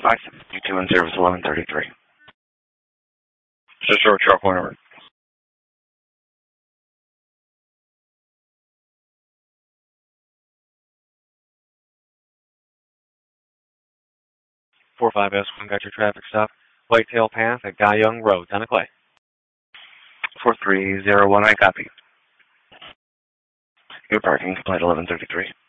45, U2 in service 1133. Just short sharp point over. 45S1 got your traffic stop. Whitetail Path at Guy Young Road, Town of Clay. 4301, I copy. Your parking, flight 1133.